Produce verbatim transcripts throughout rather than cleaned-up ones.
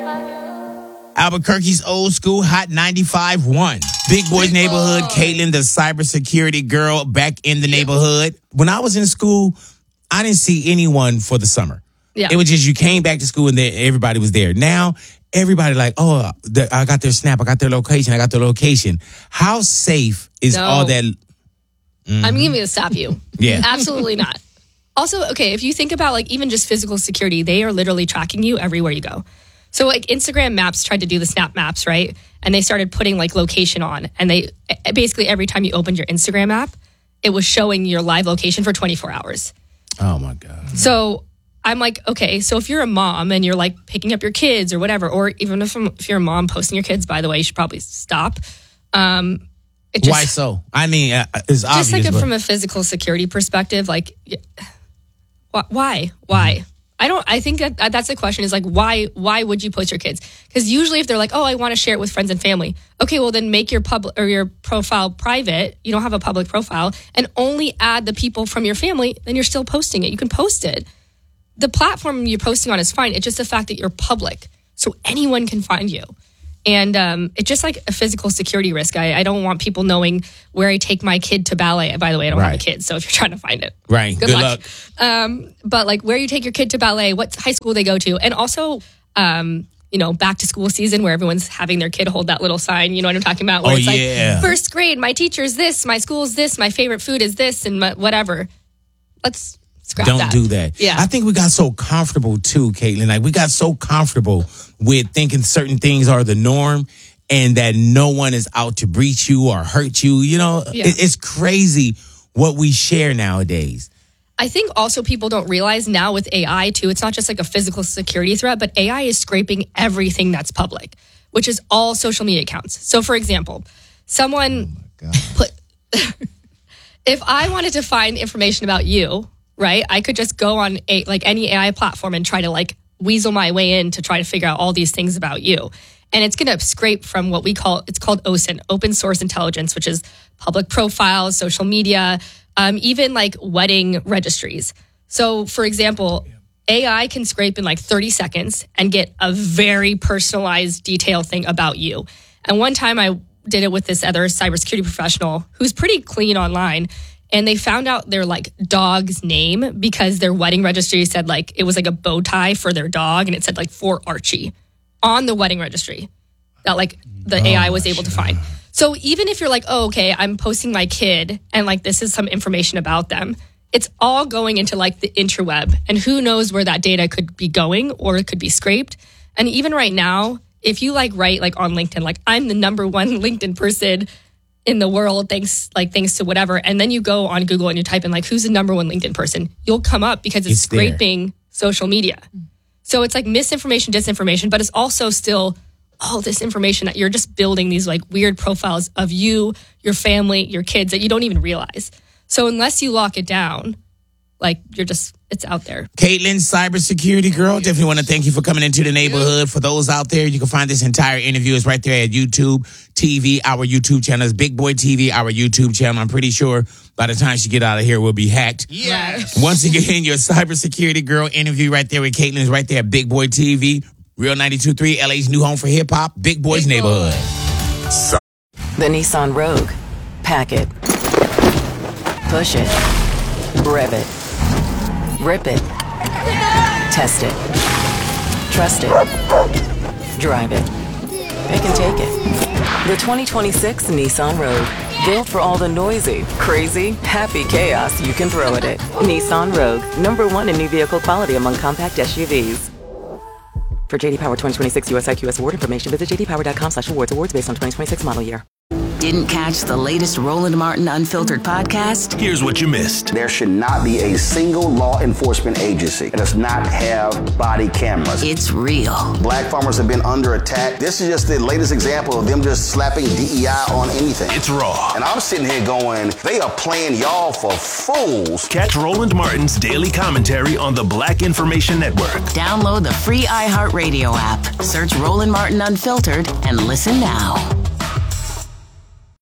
Albuquerque's old school hot ninety-five point one. Big Boy's Neighborhood, Caitlin, the cybersecurity girl, back in the neighborhood. When I was in school, I didn't see anyone for the summer. Yeah. It was just you came back to school and then everybody was there. Now, everybody like, oh, the, I got their snap, I got their location, I got their location. How safe is No. all that? Mm-hmm. I'm going to stop you. Yeah. Absolutely not. Also, okay, if you think about like even just physical security, they are literally tracking you everywhere you go. So like Instagram Maps tried to do the Snap Maps, right? And they started putting like location on. And they basically every time you opened your Instagram app, it was showing your live location for twenty-four hours. Oh my God. So I'm like, okay, so if you're a mom and you're like picking up your kids or whatever, or even if, if you're a mom posting your kids, by the way, you should probably stop. Um, it just, Why so? I mean, uh, it's obvious. Just like but- from a physical security perspective, like, why? Why? Mm-hmm. I don't, I think that that's the question is like, why, why would you post your kids? Because usually if they're like, oh, I want to share it with friends and family. Okay, well then make your public or your profile private. You don't have a public profile and only add the people from your family. Then you're still posting it. You can post it. The platform you're posting on is fine. It's just the fact that you're public. So anyone can find you. And um, it's just like a physical security risk. I, I don't want people knowing where I take my kid to ballet. By the way, I don't right. have a kid, so if you're trying to find it, right, good, good luck. luck. Um, but like where you take your kid to ballet, what high school they go to, and also, um, you know, back to school season where everyone's having their kid hold that little sign. You know what I'm talking about? Where oh it's yeah. like first grade, my teacher's this, my school's this, my favorite food is this, and my, whatever. Let's. Scrap Don't that. do that. Yeah. I think we got so comfortable too, Caitlin. Like we got so comfortable with thinking certain things are the norm and that no one is out to breach you or hurt you. You know, Yeah. it, it's crazy what we share nowadays. I think also people don't realize now with A I too, it's not just like a physical security threat, but A I is scraping everything that's public, which is all social media accounts. So for example, someone Oh put, if I wanted to find information about you, right, I could just go on a, like any A I platform and try to like weasel my way in to try to figure out all these things about you. And it's going to scrape from what we call, it's called O S I N, Open Source Intelligence, which is public profiles, social media, um, even like wedding registries. So for example, A I can scrape in like thirty seconds and get a very personalized, detailed thing about you. And one time I did it with this other cybersecurity professional who's pretty clean online. And they found out their like dog's name because their wedding registry said like, it was like a bow tie for their dog. And it said like for Archie on the wedding registry that like the oh, A I was able to find. So even if you're like, oh, okay, I'm posting my kid and like, this is some information about them. It's all going into like the interweb and who knows where that data could be going or it could be scraped. And even right now, if you like write like on LinkedIn, like I'm the number one LinkedIn person in the world, thanks like thanks to whatever. And then you go on Google and you type in like, who's the number one LinkedIn person? You'll come up because it's, it's scraping there. Social media. So it's like misinformation, disinformation, but it's also still all this information that you're just building these like weird profiles of you, your family, your kids that you don't even realize. So unless you lock it down, like you're just, it's out there. Caitlin, cybersecurity girl, definitely want to thank you for coming into the neighborhood. For those out there, you can find this entire interview is right there at YouTube T V. Our YouTube channel is Big Boy T V, our YouTube channel. I'm pretty sure by the time she get out of here, we'll be hacked. Yes. Once again, your cybersecurity girl interview right there with Caitlin is right there at Big Boy T V. Real ninety-two point three, L A's new home for hip hop, Big Boy's Big Neighborhood. Boy. So- the Nissan Rogue. Pack it. Push it. Rev it. Rip it. Test it. Trust it. Drive it. It can take it. The twenty twenty-six Nissan Rogue. Built for all the noisy, crazy, happy chaos you can throw at it. Nissan Rogue. Number one in new vehicle quality among compact S U Vs. For J D Power twenty twenty-six U S I Q S award information, visit j d power dot com slash awards. Awards based on twenty twenty-six model year. Didn't catch the latest Roland Martin Unfiltered podcast? Here's what you missed. There should not be a single law enforcement agency that does not have body cameras. It's real. Black farmers have been under attack. This is just the latest example of them just slapping D E I on anything. It's raw. And I'm sitting here going, they are playing y'all for fools. Catch Roland Martin's daily commentary on the Black Information Network. Download the free iHeartRadio app. Search Roland Martin Unfiltered and listen now.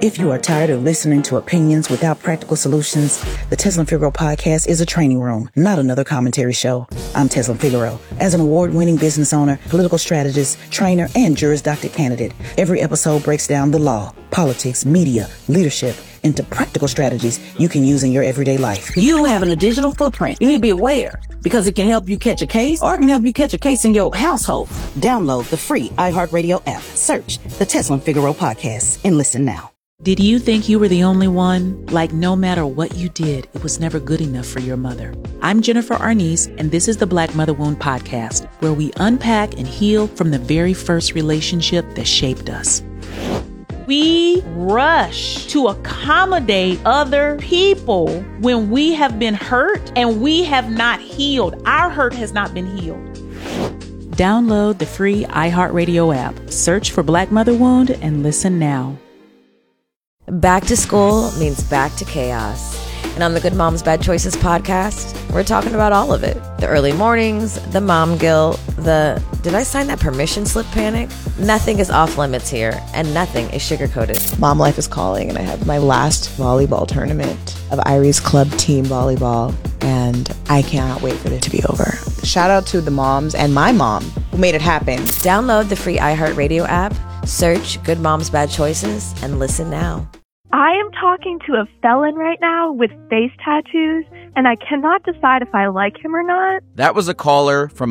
If you are tired of listening to opinions without practical solutions, the Teslin Figaro podcast is a training room, not another commentary show. I'm Teslin Figaro. As an award-winning business owner, political strategist, trainer, and Juris Doctor candidate, every episode breaks down the law, politics, media, leadership, into practical strategies you can use in your everyday life. You having a digital footprint. You need to be aware because it can help you catch a case or it can help you catch a case in your household. Download the free iHeartRadio app. Search the Teslin Figaro podcast and listen now. Did you think you were the only one? Like no matter what you did, it was never good enough for your mother. I'm Jennifer Arnice, and this is the Black Mother Wound Podcast, where we unpack and heal from the very first relationship that shaped us. We rush to accommodate other people when we have been hurt and we have not healed. Our hurt has not been healed. Download the free iHeartRadio app. Search for Black Mother Wound and listen now. Back to school means back to chaos. And on the Good Moms Bad Choices podcast, we're talking about all of it. The early mornings, the mom guilt, the did I sign that permission slip panic? Nothing is off limits here, and nothing is sugar-coated. Mom life is calling, and I have my last volleyball tournament of Irie's Club Team Volleyball, and I cannot wait for it to be over. Shout out to the moms and my mom who made it happen. Download the free iHeartRadio app, search Good Moms Bad Choices, and listen now. I am talking to a felon right now with face tattoos, and I cannot decide if I like him or not. That was a caller from